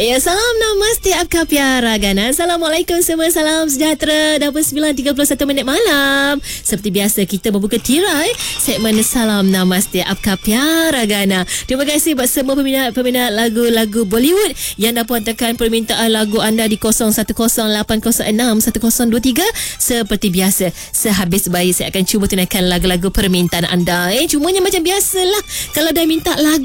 Ya, salam namaste apka pyara gana. Assalamualaikum semua, salam sejahtera. Dah 9.31 minit malam. Seperti biasa kita membuka tirai segmen salam namaste apka pyara gana. Terima kasih buat semua peminat lagu-lagu Bollywood yang dah puantakan permintaan lagu anda di 0108061023. Seperti biasa, sehabis bayi saya akan cuba tunaikan lagu-lagu permintaan anda. Cumanya macam biasalah, kalau dah minta lagu